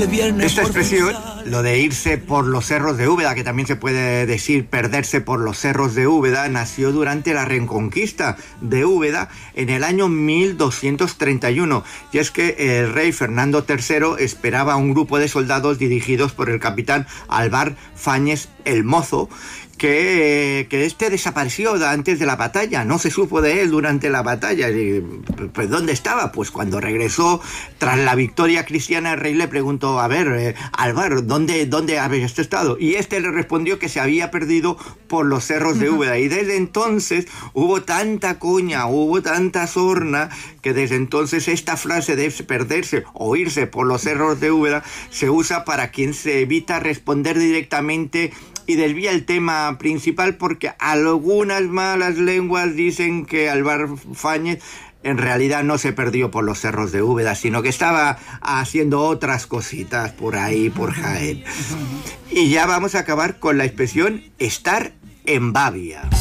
Esta expresión, lo de irse por los cerros de Úbeda, que también se puede decir perderse por los cerros de Úbeda, nació durante la Reconquista de Úbeda en el año 1231. Y es que el rey Fernando III esperaba a un grupo de soldados dirigidos por el capitán Álvar Fáñez el Mozo, que este desapareció antes de la batalla, no se supo de él durante la batalla. Pues ¿dónde estaba? Pues cuando regresó tras la victoria cristiana, el rey le preguntó: a ver, Álvar, ¿dónde habías estado? Y este le respondió que se había perdido por los cerros de Úbeda. Y desde entonces hubo tanta coña, hubo tanta sorna, que desde entonces esta frase de perderse o irse por los cerros de Úbeda se usa para quien se evita responder directamente y desvía el tema principal, porque algunas malas lenguas dicen que Álvar Fáñez en realidad no se perdió por los cerros de Úbeda, sino que estaba haciendo otras cositas por ahí, por Jaén. Y ya vamos a acabar con la expresión estar en babia.